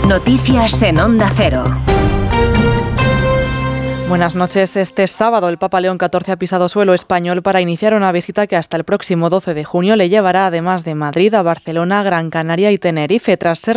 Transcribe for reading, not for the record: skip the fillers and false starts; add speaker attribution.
Speaker 1: Noticias en Onda Cero.
Speaker 2: Buenas noches. Este sábado el Papa León XIV ha pisado suelo español para iniciar una visita que hasta el próximo 12 de junio le llevará, además de Madrid, a Barcelona, Gran Canaria y Tenerife, tras ser